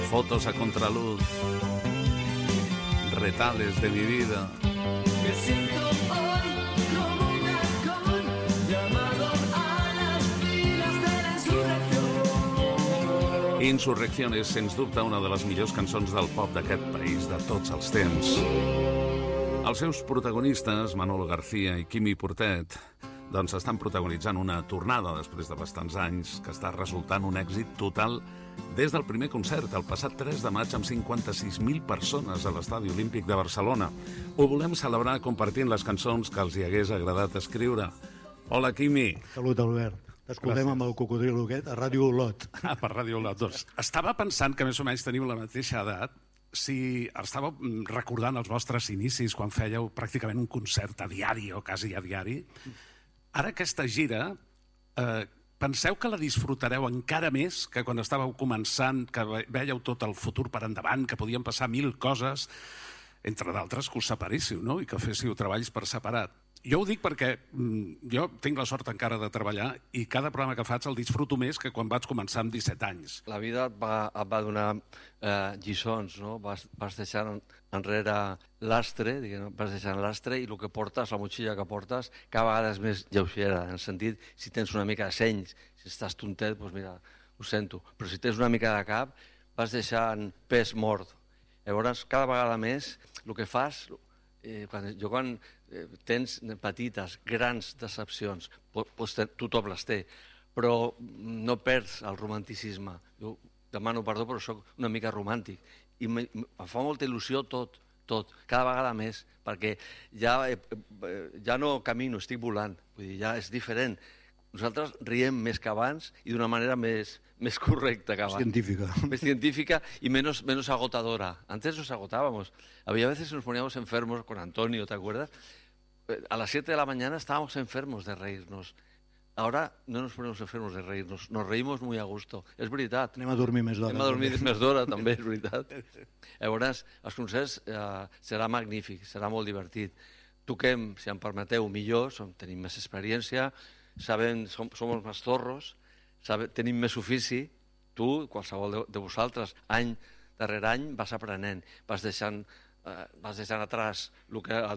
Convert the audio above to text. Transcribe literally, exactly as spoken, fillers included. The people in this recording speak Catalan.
Fotos a contraluz, retales de mi vida. Me siento hoy como un halcón llamado a las filas de la insurrección. Insurrección és, sens dubte, una de les millors cançons del pop d'aquest país de tots els temps. Els seus protagonistes, Manolo García i Quimi Portet, doncs estan protagonitzant una tornada després de bastants anys que està resultant un èxit total des del primer concert, el passat tres de maig, amb cinquanta-sis mil persones a l'Estadi Olímpic de Barcelona. Ho volem celebrar compartint les cançons que els hi hagués agradat escriure. Hola, Quimi. Salut, Albert. T'escoltem amb el cocodrilo aquest a Ràdio Olot. Ah, per Ràdio Olot. Doncs estava pensant que més o menys teniu la mateixa edat, si estàveu recordant els vostres inicis quan fèieu pràcticament un concert a diari o quasi a diari. Ara aquesta gira, eh, penseu que la disfrutareu encara més que quan estàveu començant, que veieu tot el futur per endavant, que podien passar mil coses, entre d'altres que us separéssiu, no? I que féssiu treballs per separat. Jo ho dic perquè mm, jo tinc la sort encara de treballar i cada programa que faig el disfruto més que quan vaig començar amb disset anys. La vida et va, et va donar eh, lliçons, no? Vas, vas deixant enrere l'astre, diguem, vas deixant l'astre i el que portes, la motxilla que portes, cada vegada és més lleugera, en el sentit, si tens una mica de seny, si estàs tontet, doncs mira, ho sento, però si tens una mica de cap, vas deixant pes mort. Llavors, cada vegada més, el que fas... Eh, quan, jo quan eh, tens petites, grans decepcions, pues, tothom les té, però no perds el romanticisme. Jo demano perdó, però sóc una mica romàntic. I em fa molta il·lusió tot, tot, cada vegada més, perquè ja, eh, ja no camino, estic volant, vull dir, ja és diferent. Nosaltres riem més que abans i d'una manera més, més correcta que abans. Científica. Més científica y menos, menos agotadora. Antes nos agotábamos. Había veces que nos poníamos enfermos con Antonio, ¿te acuerdas? A las siete de la mañana estábamos enfermos de reírnos. Ahora no nos ponemos enfermos de reírnos, nos reímos muy a gusto. És veritat. Anem a dormir més d'hora. Anem a dormir més d'hora, també, és veritat. Llavors, els concerts eh, serà magnífic, serà molt divertit. Toquem, si em permeteu, millor, som, tenim més experiència, sabem, som, som més zorros, sabe, tenim més ofici, tu, qualsevol de, de vosaltres, any darrere any vas aprenent, vas deixant, eh, vas deixant atràs el que